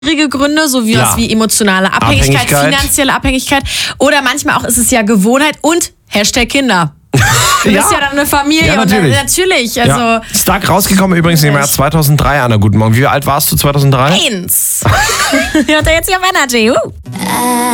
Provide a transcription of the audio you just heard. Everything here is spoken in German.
Gründe, so wie was wie emotionale Abhängigkeit, finanzielle Abhängigkeit. Oder manchmal auch ist es ja Gewohnheit und #Kinder. Du bist ja dann eine Familie. Ja, natürlich. Und natürlich. Also ja. Stark rausgekommen übrigens im Jahr 2003, Anna. Guten Morgen. Wie alt warst du 2003? 1. Hört er jetzt hier auf Energy.